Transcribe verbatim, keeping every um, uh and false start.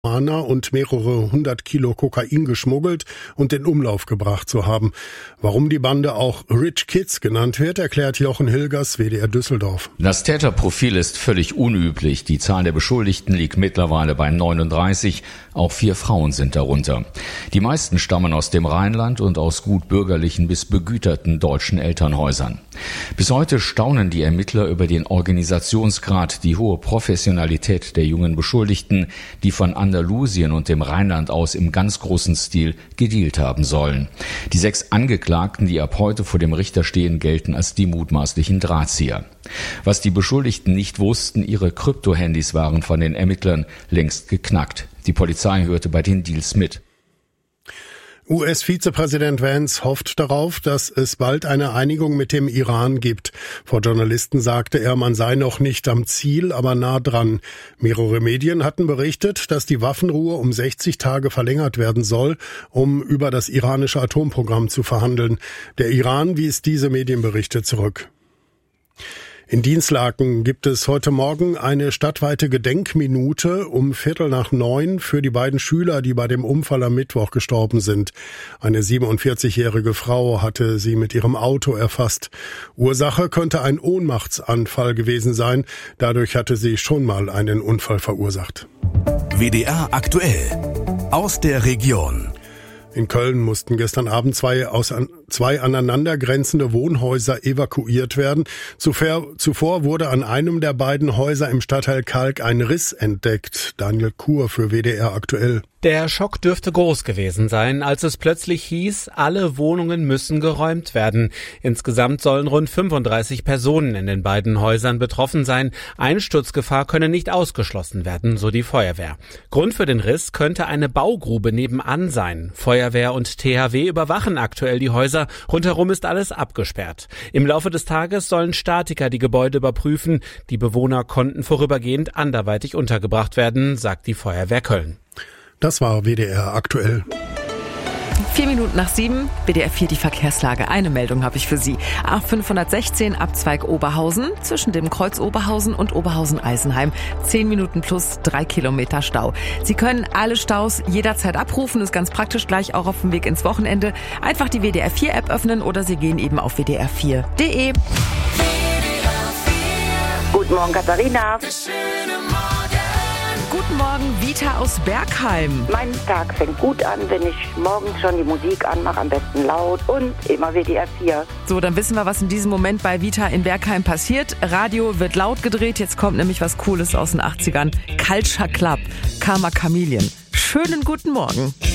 und mehrere hundert Kilo Kokain geschmuggelt und in Umlauf gebracht zu haben. Warum die Bande auch Rich Kids genannt wird, erklärt Jochen Hilgers, W D R Düsseldorf. Das Täterprofil ist völlig unüblich. Die Zahl der Beschuldigten liegt mittlerweile bei neununddreißig. Auch vier Frauen sind darunter. Die meisten stammen aus dem Rheinland und aus gut bürgerlichen bis begüterten deutschen Elternhäusern. Bis heute staunen die Ermittler über den Organisationsgrad, die hohe Professionalität der jungen Beschuldigten, die von Andalusien und dem Rheinland aus im ganz großen Stil gedealt haben sollen. Die sechs Angeklagten, die ab heute vor dem Richter stehen, gelten als die mutmaßlichen Drahtzieher. Was die Beschuldigten nicht wussten, ihre Kryptohandys waren von den Ermittlern längst geknackt. Die Polizei hörte bei den Deals mit. U S-Vizepräsident Vance hofft darauf, dass es bald eine Einigung mit dem Iran gibt. Vor Journalisten sagte er, man sei noch nicht am Ziel, aber nah dran. Mehrere Medien hatten berichtet, dass die Waffenruhe um sechzig Tage verlängert werden soll, um über das iranische Atomprogramm zu verhandeln. Der Iran wies diese Medienberichte zurück. In Dinslaken gibt es heute Morgen eine stadtweite Gedenkminute um Viertel nach neun für die beiden Schüler, die bei dem Unfall am Mittwoch gestorben sind. Eine siebenundvierzigjährige Frau hatte sie mit ihrem Auto erfasst. Ursache könnte ein Ohnmachtsanfall gewesen sein. Dadurch hatte sie schon mal einen Unfall verursacht. W D R aktuell aus der Region. In Köln mussten gestern Abend zwei, aus, zwei aneinandergrenzende Wohnhäuser evakuiert werden. Zuvor, zuvor wurde an einem der beiden Häuser im Stadtteil Kalk ein Riss entdeckt. Daniel Kuhr für W D R aktuell. Der Schock dürfte groß gewesen sein, als es plötzlich hieß, alle Wohnungen müssen geräumt werden. Insgesamt sollen rund fünfunddreißig Personen in den beiden Häusern betroffen sein. Einsturzgefahr könne nicht ausgeschlossen werden, so die Feuerwehr. Grund für den Riss könnte eine Baugrube nebenan sein. Feuerwehr und T H W überwachen aktuell die Häuser. Rundherum ist alles abgesperrt. Im Laufe des Tages sollen Statiker die Gebäude überprüfen. Die Bewohner konnten vorübergehend anderweitig untergebracht werden, sagt die Feuerwehr Köln. Das war W D R aktuell. Vier Minuten nach sieben, W D R vier die Verkehrslage. Eine Meldung habe ich für Sie. A fünfhundertsechzehn Abzweig Oberhausen zwischen dem Kreuz Oberhausen und Oberhausen-Eisenheim. Zehn Minuten plus drei Kilometer Stau. Sie können alle Staus jederzeit abrufen, ist ganz praktisch gleich auch auf dem Weg ins Wochenende. Einfach die W D R vier App öffnen oder Sie gehen eben auf w d r vier punkt d e. Guten Morgen, Katharina. Guten Morgen, Vita aus Bergheim. Mein Tag fängt gut an, wenn ich morgens schon die Musik anmache, am besten laut und immer W D R vier. So, dann wissen wir, was in diesem Moment bei Vita in Bergheim passiert. Radio wird laut gedreht, jetzt kommt nämlich was Cooles aus den achtzigern. Culture Club, Karma Chameleon. Schönen guten Morgen.